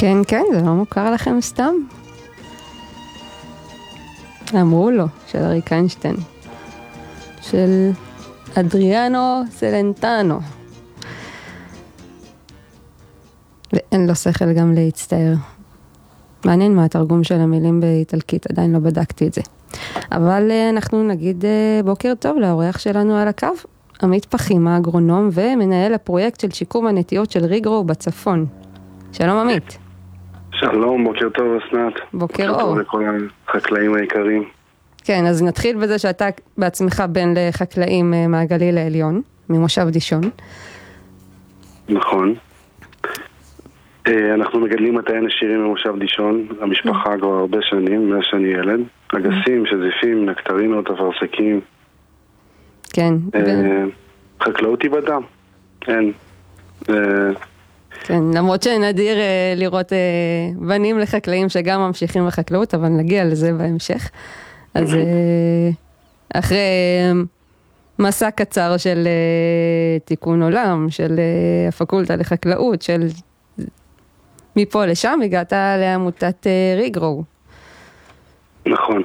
כן, כן, זה לא מוכר לכם סתם? אמרו לו, של אריק איינשטיין. של אדריאנו סלנטנו. ואין לו שכל גם להצטער. מעניין מה התרגום של המילים באיטלקית, עדיין לא בדקתי את זה. אבל אנחנו נגיד בוקר טוב לאורח שלנו על הקו, עמית פחימה, אגרונום ומנהל הפרויקט של שיקום הנטיות של ריגרו בצפון. שלום עמית. שלום, בוקר טוב אסנת. בוקר אור. טוב לכל החקלאים היקרים. כן, אז נתחיל בזה שאתה בעצמך בן לחקלאים מהגליל העליון, ממושב דישון. נכון. אנחנו מגדלים מטעי נשירים ממושב דישון, המשפחה כבר הרבה שנים, מאז שאני ילד. אגסים, שזיפים, נקטרינות, אפרסקים. כן. חקלאות היא בדם. כן. כן, למרות שנדיר לראות בנים לחקלאים שגם ממשיכים בחקלאות, אבל נגיע לזה בהמשך. אז אחרי מסע קצר של תיקון עולם, של הפקולטה לחקלאות, של מפה לשם, הגעת לעמותת ריגרו. נכון.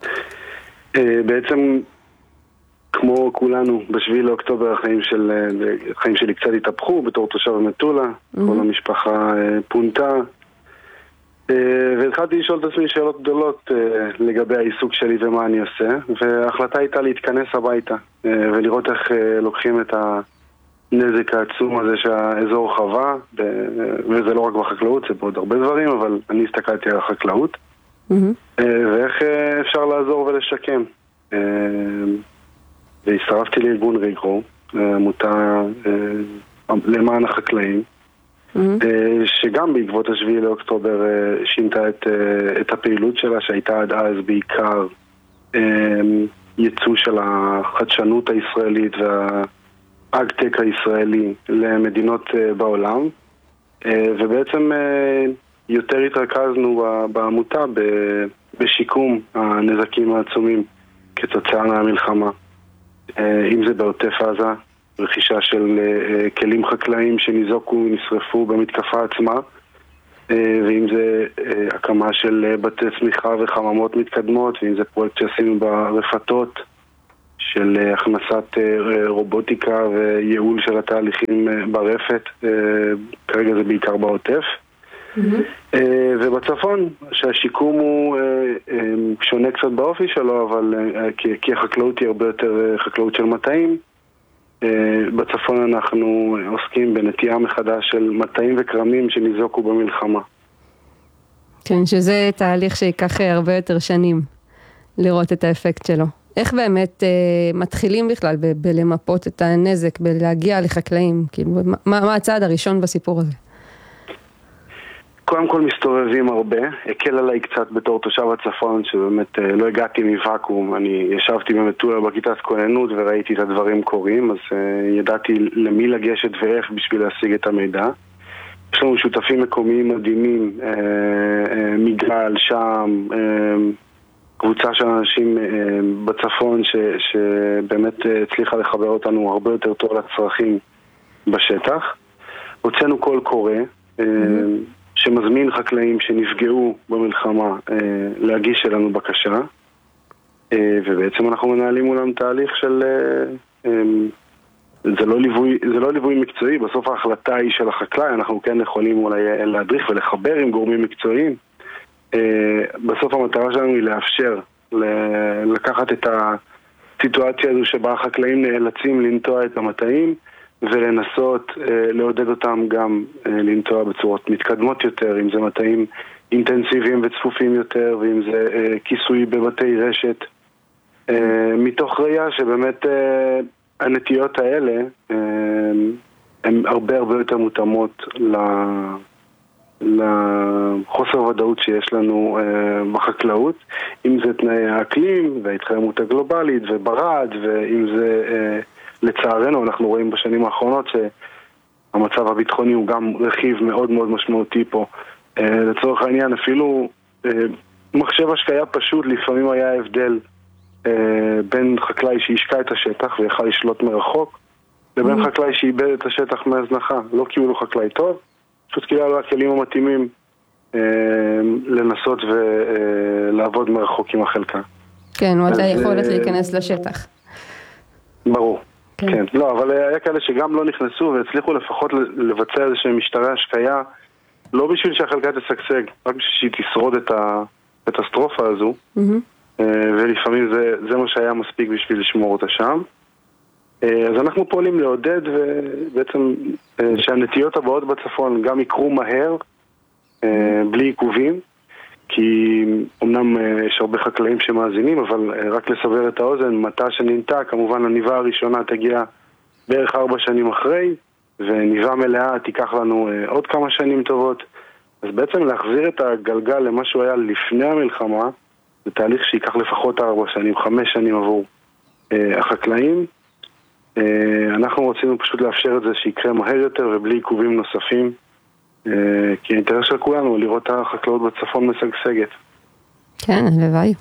בעצם, כמו כולנו, בשביל לאוקטובר החיים שלי קצת התהפכו בתור תושב המטולה, כל המשפחה פונתה, והתחלתי לשאול את עצמי שאלות גדולות לגבי העיסוק שלי ומה אני עושה, וההחלטה הייתה להתכנס הביתה ולראות איך לוקחים את הנזק העצום הזה שהאזור חווה, וזה לא רק בחקלאות, זה בעוד הרבה דברים, אבל אני הסתכלתי על החקלאות, ואיך אפשר לעזור ולשקם. והצטרפתי לארגון ריגרו, עמותה למען החקלאים, שגם בעקבות השביעי לאוקטובר שינתה את הפעילות שלה, שהייתה עד אז בעיקר ייצוא של החדשנות הישראלית והאגטק הישראלי למדינות בעולם, ובעצם יותר התרכזנו בעמותה בשיקום הנזקים העצומים כתוצאה מהמלחמה. אם זה בעוטף עזה, רכישה של כלים חקלאיים שניזוקו ונשרפו במתקפה עצמה, ואם זה הקמה של בתי צמיחה וחממות מתקדמות, ואם זה פרויקט שעשינו ברפתות של הכנסת רובוטיקה וייעול של התהליכים ברפת, כרגע זה בעיקר בעוטף. ובצפון, שהשיקום הוא שונה קצת באופי שלו, אבל כי החקלאות היא הרבה יותר חקלאות של מטעים, בצפון אנחנו עוסקים בנטייה מחדש של מטעים וקרמים שניזוקו במלחמה. כן, שזה תהליך שיקח הרבה יותר שנים לראות את האפקט שלו. איך באמת מתחילים בכלל בלמפות את הנזק, בלהגיע לחקלאים? כאילו, מה הצעד הראשון בסיפור הזה? קודם כל מסתובבים הרבה, הקל עליי קצת בתור תושב הצפון, שבאמת לא הגעתי מוואקום, אני ישבתי במטולה בכיתת כוננות וראיתי את הדברים קורים, אז ידעתי למי לגשת ואיך בשביל להשיג את המידע. יש לנו שותפים מקומיים מדהימים, מגרל, שם, קבוצה של אנשים בצפון שבאמת הצליחה לחבר אותנו הרבה יותר טוב לצרכים בשטח. הוצאנו קול קורא, שמזמין חקלאים שנפגעו במלחמה להגיש אלינו בקשה, ובעצם אנחנו מנהלים מולם תהליך של זה לא ליווי מקצועי, בסוף ההחלטה היא של החקלאי, אנחנו כן יכולים אולי להדריך ולחבר עם גורמים מקצועיים. בסוף המטרה שלנו היא לאפשר לקחת את הסיטואציה הזו שבה החקלאים נאלצים לנטוע את המטעים ולנסות לעודד אותם גם לנטוע בצורות מתקדמות יותר, אם זה מטעים אינטנסיביים וצפופים יותר, ואם זה כיסוי בבתי רשת, מתוך ראייה שבאמת הנטיות האלה הן הרבה יותר מותאמות לחוסר ודאות שיש לנו בחקלאות, אם זה תנאי האקלים וההתחממות הגלובלית וברד, ואם זה לצערנו אנחנו רואים בשנים האחרונות שהמצב הביטחוני הוא גם רכיב מאוד מאוד משמעותי פה. לצורך העניין אפילו מחשב השקיה פשוט לפעמים היה הבדל בין חקלאי שהשקע את השטח ויכל לשלוט מרחוק לבין חקלאי שאיבד את השטח מהזנחה, לא כי הוא לא חקלאי טוב, פשוט כי לא הכלים המתאימים לנסות ולעבוד מרחוק עם החלקה. כן, או את היכולת להיכנס לשטח. ברור, כן. לא, אבל היה כאלה שגם לא נכנסו והצליחו לפחות לבצע איזושהי משטרי השקיה, לא בשביל שהחלקה תשגשג, רק בשביל שהיא תשרוד את הקטסטרופה הזו, ולפעמים זה מה שהיה מספיק בשביל לשמור אותה שם. אז אנחנו פועלים לעודד ובעצם שהנטיות הבאות בצפון גם יקרו מהר, בלי עיכובים, כי אמנם יש הרבה חקלאים שמאזינים, אבל רק לסבר את האוזן, מטע שננטע, כמובן הניבה הראשונה תגיע בערך 4 שנים אחרי, וניבה מלאה תיקח לנו עוד כמה שנים טובות. אז בעצם להחזיר את הגלגל למה שהוא היה לפני המלחמה, זה תהליך שיקח לפחות 4 שנים, 5 שנים עבור החקלאים. אנחנו רצינו פשוט לאפשר את זה שיקרה מהר יותר ובלי עיכובים נוספים, כי האינטרס של כולנו לראות את החקלאות בצפון משגשגת. כן, הלוואי.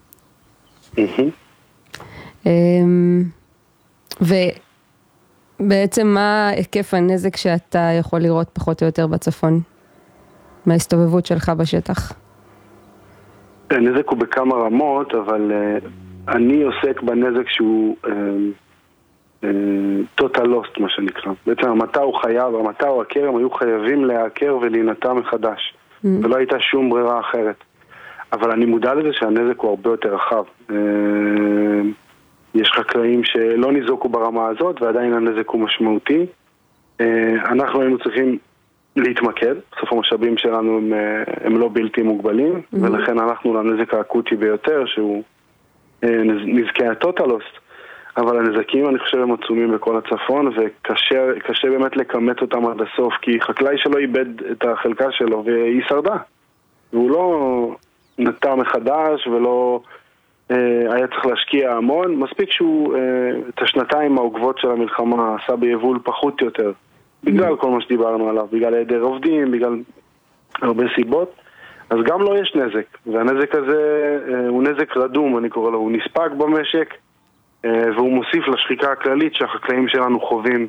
ובעצם מה היקף הנזק שאתה יכול לראות פחות או יותר בצפון? מההסתובבות שלך בשטח? הנזק הוא בכמה רמות, אבל אני עוסק בנזק שהוא total lost, מה שנקרא. בעצם המטע הוא חייב, המטע או הכרם היו חייבים להיעקר ולהינטע מחדש, ולא הייתה שום ברירה אחרת. אבל אני מודע לזה שהנזק הוא הרבה יותר רחב. יש חקלאים שלא ניזוקו ברמה הזאת, ועדיין הנזק הוא משמעותי. אנחנו היינו צריכים להתמקד, בסוף המשאבים שלנו הם לא בלתי מוגבלים, ולכן הלכנו לנזק האקוטי ביותר, שהוא נזקי הtotal lost. אבל הנזקים אני חושב הם עצומים בכל הצפון, וקשה באמת לקמת אותם עד הסוף, כי חקלאי שלא איבד את החלקה שלו והיא שרדה, והוא לא נטע מחדש ולא היה צריך להשקיע המון, מספיק שהוא את השנתיים העוקבות של המלחמה עשה ביבול פחות יותר, בגלל כל מה שדיברנו עליו, בגלל היעדר עובדים, בגלל הרבה סיבות, אז גם לא יש נזק, והנזק הזה הוא נזק רדום, אני קורא לו, הוא נספק במשק, והוא מוסיף לשחיקה הכללית שהחקלאים שלנו חווים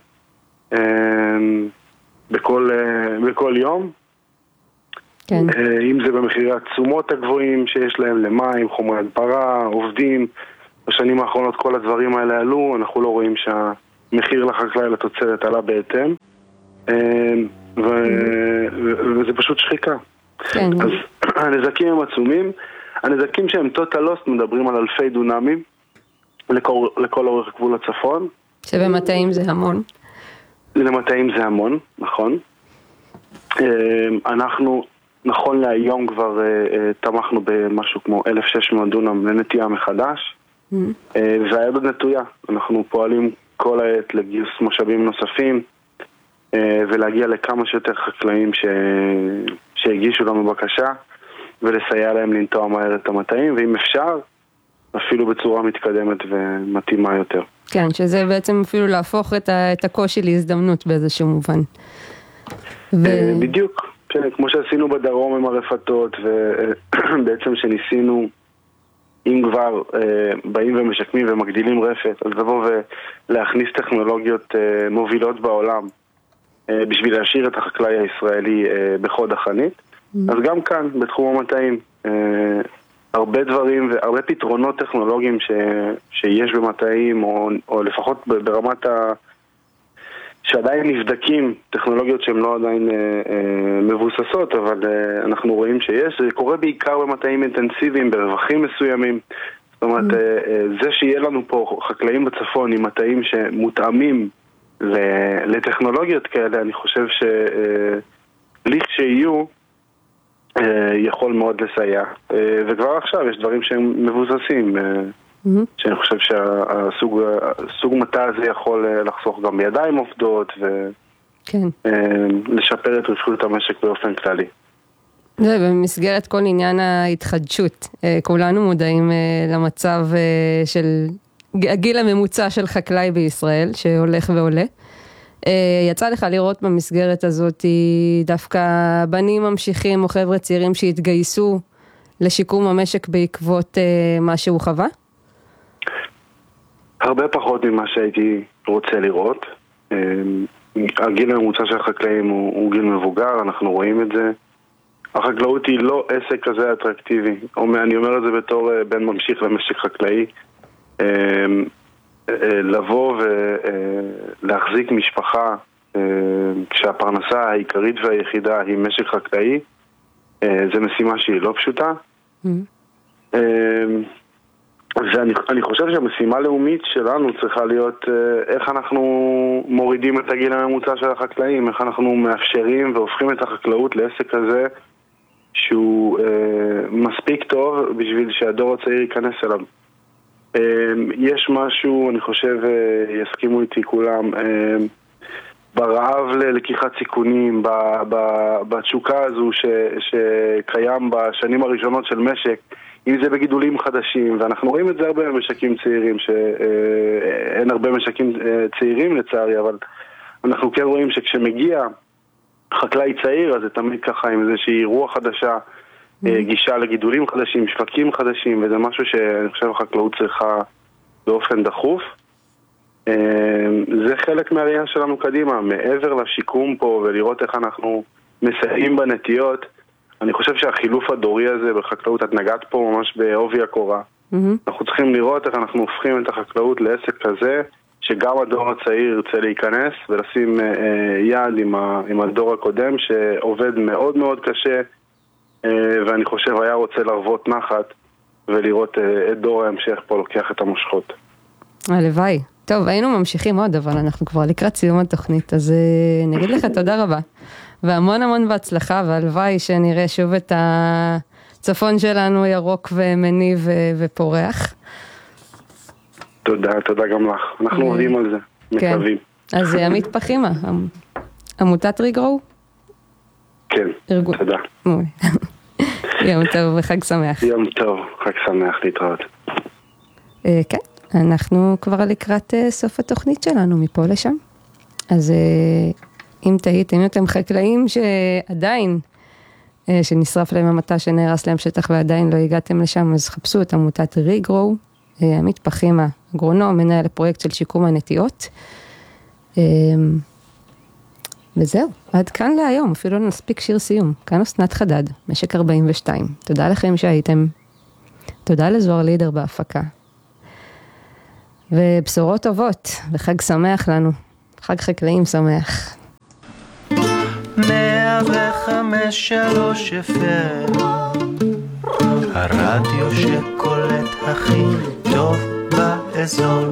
בכל יום. כן. אם זה במחירי התשומות הגבוהים שיש להם למים, חומרי הדברה, עובדים, בשנים האחרונות כל הדברים האלה עלו, אנחנו לא רואים שהמחיר לחקלאי לתוצרת עלה בהתאם, וזה פשוט שחיקה. כן. אז הנזקים הם עצומים, הנזקים שהם total lost מדברים על אלפי דונמים, לכל אורך גבול הצפון. שבמטעים זה המון. למטעים זה המון, נכון. אנחנו, נכון להיום כבר תמכנו במשהו כמו 1,600 דונם לנטייה מחדש, והיד נטויה. אנחנו פועלים כל העת לגיוס משאבים נוספים, ולהגיע לכמה שיותר חקלאים שהגישו לנו בקשה, ולסייע להם לנטוע מהר את המטעים, ואם אפשר, אפילו בצורה מתקדמת ומתאימה יותר. כן, שזה בעצם אפילו להפוך את הקושי להזדמנות באיזשהו מובן. בדיוק, כן, כמו שעשינו בדרום עם הרפתות, ובעצם שניסינו, אם כבר באים ומשקמים ומגדילים רפת, אז לבוא ולהכניס טכנולוגיות מובילות בעולם, בשביל להשאיר את החקלאי הישראלי בחוד החנית. אז גם כאן, בתחום המטעים, הרבה דברים והרבה פתרונות טכנולוגיים שיש במטעים, או לפחות ברמת שעדיין נבדקים, טכנולוגיות שהן לא עדיין מבוססות, אבל אנחנו רואים שיש. זה קורה בעיקר במטעים אינטנסיביים, ברווחים מסוימים. זאת אומרת, זה שיהיה לנו פה חקלאים בצפון עם מטעים שמותאמים לטכנולוגיות כאלה, אני חושב שיהיו יכול מאוד לסייע. וכבר עכשיו יש דברים שהם מבוססים, שאני חושב שהסוג מטע הזה יכול לחסוך גם בידיים עובדות ולשפר את רווחיות המשק באופן כללי. זה במסגרת כל עניין ההתחדשות. כולנו מודעים למצב של הגיל הממוצע של חקלאי בישראל שהולך ועולה. יצא לך לראות במסגרת הזאת דווקא בנים ממשיכים או חבר'ה צעירים שהתגייסו לשיקום המשק בעקבות מה שהוא חווה? הרבה פחות ממה שהייתי רוצה לראות. הגיל הממוצע של החקלאים הוא גיל מבוגר, אנחנו רואים את זה. החקלאות היא לא עסק כזה אטרקטיבי. אני אומר את זה בתור בן ממשיך למשק חקלאי. לבוא ולהחזיק משפחה כשהפרנסה העיקרית והיחידה היא משק חקלאי, זה משימה שהיא לא פשוטה. ואני חושב שהמשימה הלאומית שלנו צריכה להיות איך אנחנו מורידים את הגיל הממוצע של החקלאים, איך אנחנו מאפשרים והופכים את החקלאות לעסק כזה שהוא מספיק טוב בשביל שהדור הצעיר ייכנס אליו. יש משהו, אני חושב, יסכימו איתי כולם, ברעב ללקיחת סיכונים, בתשוקה הזו שקיים בשנים הראשונות של משק, אם זה בגידולים חדשים, ואנחנו רואים את זה הרבה במשקים צעירים, שאין הרבה משקים צעירים לצערי, אבל אנחנו כן רואים שכשמגיע חקלאי צעיר, אז זה תמיד ככה עם איזושהי רוח חדשה, גישה לגידולים חדשים, שווקים חדשים, וזה משהו שאני חושב החקלאות צריכה באופן דחוף. זה חלק מהראייה שלנו קדימה, מעבר לשיקום פה ולראות איך אנחנו מסייעים בנטיות. אני חושב שהחילוף הדורי הזה בחקלאות, את נגעת פה ממש בעובי הקורה. אנחנו צריכים לראות איך אנחנו הופכים את החקלאות לעסק כזה, שגם הדור הצעיר ירצה להיכנס ולשים יד עם הדור הקודם שעובד מאוד מאוד קשה, ואני חושב היה רוצה לרוות נחת ולראות את דור ההמשך פה לוקח את המושכות. הלוואי. טוב, היינו ממשיכים עוד, אבל אנחנו כבר לקראת סיום התוכנית, אז נגיד לך תודה רבה. והמון המון בהצלחה, והלוואי שנראה שוב את הצפון שלנו ירוק ומניב ופורח. תודה, תודה גם לך. אנחנו עובדים על זה, מקווים. אז עמית פחימה, עמותת ריגרו? כן, תודה. יום טוב וחג שמח. יום טוב, חג שמח, להתראות. כן, אנחנו כבר לקראת סוף התוכנית שלנו, מפה לשם. אז אם תהיתם אתם חקלאים שעדיין, שנשרף להם המטע שנהרס להם שטח ועדיין לא הגעתם לשם, אז חפשו את עמותת ריגרו, עמית פחימה, אגרונום, מנהל הפרויקט של שיקום הנטיות. וזהו, עד כאן להיום, אפילו לא נספיק שיר סיום. כאן אסנת חדד, משק 42. תודה לכם שהייתם. תודה לזוהר לידר בהפקה. ובשורות טובות, וחג שמח לנו. חג חקלאים שמח. 105.3 FM, הרדיו שקולט הכי טוב באזור.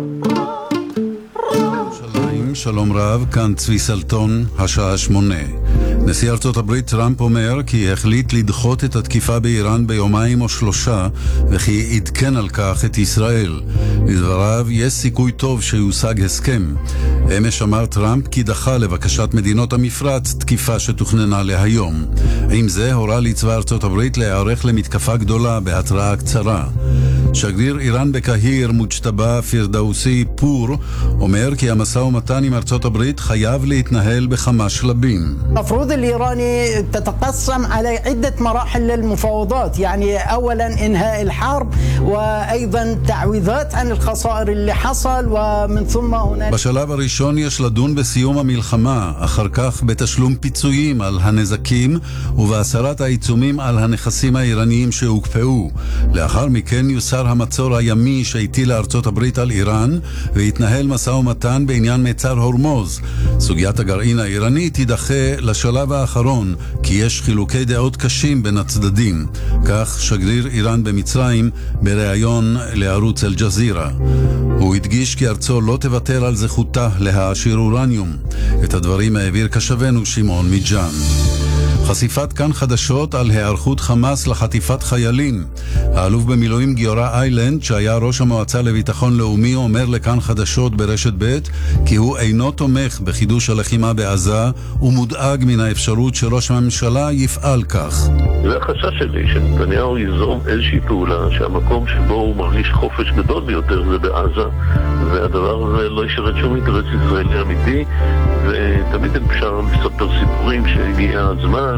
שלום רב, כאן צבי סלטון, השעה 8. נשיא ארצות הברית טראמפ אומר כי החליט לדחות את התקיפה באיראן ביומיים או 3, וכי עדכן על כך את ישראל. לדבריו, יש סיכוי טוב שיושג הסכם. אמש אמר טראמפ כי דחה לבקשת מדינות המפרץ תקיפה שתוכננה להיום. עם זה הורה לצבא ארצות הברית להיערך למתקפה גדולה בהתראה קצרה. שגריר איראן בקהיר מוג'תבא פירדאוסי פור אומר כי המשא ומתן עם ארצות הברית חייב להתנהל בכמה שלבים. المفروض الإيراني تتقسم على عدة مراحل للمفاوضات، يعني أولا إنهاء الحرب وأيضا تعويضات عن الخسائر اللي حصل ومن ثم هناك. בשלב הראשון יש לדון בסיום המלחמה, אחר כך בתשלום פיצויים על הנזקים ובהסרת העיצומים על הנכסים האיראניים שהוקפאו. לאחר מכן יוסר המצור הימי שהטילה ארצות הברית על איראן והתנהל משא ומתן בעניין מצר הורמוז. סוגיית הגרעין האיראני תידחה לשלב האחרון כי יש חילוקי דעות קשים בין הצדדים. כך שגריר איראן במצרים בריאיון לערוץ אל-ג'זירה. הוא הדגיש כי ארצו לא תוותר על זכותה להעשיר אורניום. את הדברים העביר קשבנו שמעון מג'אן. חשיפת כאן חדשות על היערכות חמאס לחטיפת חיילים. האלוף במילואים גיורא איילנד, שהיה ראש המועצה לביטחון לאומי, אומר לכאן חדשות ברשת ב' כי הוא אינו תומך בחידוש הלחימה בעזה ומודאג מן האפשרות שראש הממשלה יפעל כך. זה החשש שלי, שנתניהו ייזום איזושהי פעולה שהמקום שבו הוא מרגיש חופש גדול ביותר זה בעזה, והדבר הזה לא ישרת שום אינטרס ישראלי אמיתי, ותמיד אפשר לספר סיפורים שהגיע הזמן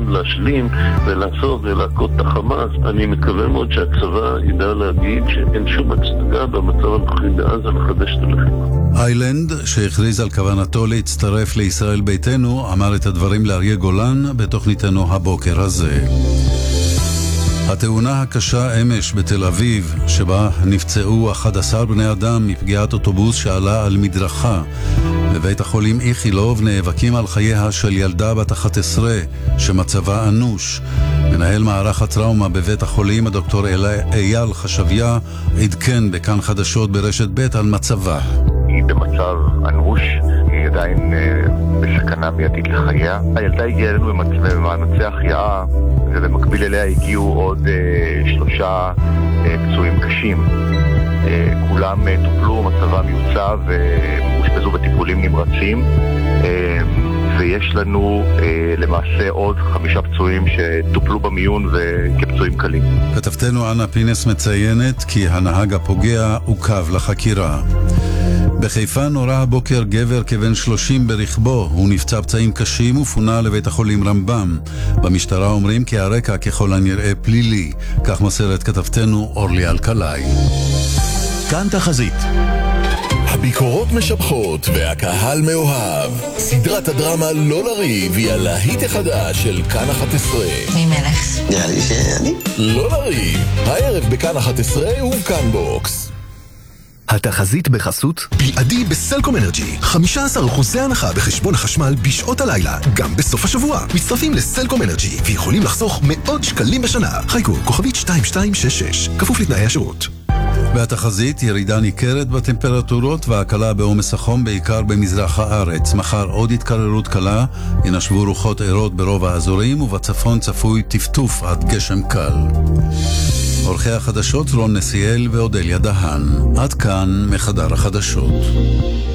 הזמן להשלים ולעשות ולהכות את החמאס. אני מקווה מאוד שהצבא ידע להגיד שאין שום הצדקה במצב הנוכחי בעזה לחדש את הלחימה. איילנד, שהכריז על כוונתו להצטרף לישראל ביתנו, אמר את הדברים לאריה גולן בתוכניתנו הבוקר הזה. התאונה הקשה אמש בתל אביב, שבה נפצעו 11 בני אדם מפגיעת אוטובוס שעלה על מדרכה. בבית החולים איכילוב נאבקים על חייה של ילדה בת 11 שמצבה אנוש. מנהל מערך הטראומה בבית החולים, הדוקטור אייל חשביה, עדכן בכאן חדשות ברשת ב' על מצבה. היא במצב אנוש, היא עדיין בסכנה מיידית לחייה. הילדה הגיעה אלינו במאמצי החייאה, ובמקביל אליה הגיעו עוד 3 פצועים קשים. כולם טופלו, מצבם מיוצב ואושפזו בטיפולים נמרצים, ויש לנו למעשה עוד 5 פצועים שטופלו במיון וכפצועים קלים. כתבתנו אנה פינס מציינת כי הנהג הפוגע עוכב לחקירה. בחיפה נורה הבוקר גבר כבן 30 ברכבו. הוא נפצע פצעים קשים ופונה לבית החולים רמב"ם. במשטרה אומרים כי הרקע ככל הנראה פלילי. כך מסרת כתבתנו אורלי אלקלעי. כאן תחזית. הביקורות משבחות והקהל מאוהב. סדרת הדרמה לא לריב היא הלהיט החדש של כאן 11. מי מלך? נראה לי שאני. לא לריב, הערב בכאן 11 ובכאן בוקס. התחזית בחסות בלעדי בסלקום אנרג'י, 15% הנחה בחשבון החשמל בשעות הלילה, גם בסוף השבוע. מצטרפים לסלקום אנרג'י ויכולים לחסוך מאות שקלים בשנה. חיכו, כוכבית 2266, כפוף לתנאי השירות. והתחזית, ירידה ניכרת בטמפרטורות והקלה בעומס החום בעיקר במזרח הארץ. מחר עוד התקררות קלה, ינשבו רוחות עירות ברוב האזורים, ובצפון צפוי טפטוף עד גשם קל. עורכי החדשות רון נסיאל ואודליה דהן. עד כאן מחדר החדשות.